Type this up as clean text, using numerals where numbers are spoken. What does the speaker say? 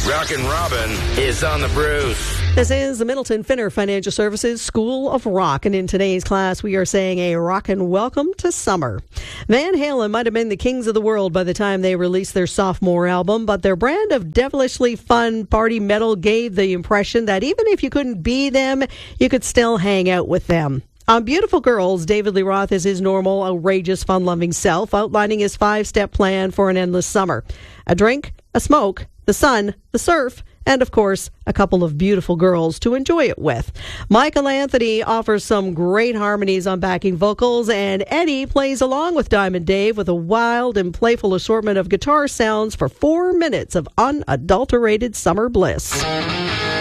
Rockin' Robin is on the Bruce. This is the Middleton Finner Financial Services School of Rock, and in today's class we are saying a rockin' welcome to summer. Van Halen might have been the kings of the world by the time they released their sophomore album, but their brand of devilishly fun party metal gave the impression that even if you couldn't be them, you could still hang out with them. On Beautiful Girls, David Lee Roth is his normal, outrageous, fun-loving self, outlining his 5-step plan for an endless summer. A drink, a smoke, the sun, the surf, and, of course, a couple of beautiful girls to enjoy it with. Michael Anthony offers some great harmonies on backing vocals, and Eddie plays along with Diamond Dave with a wild and playful assortment of guitar sounds for 4 minutes of unadulterated summer bliss.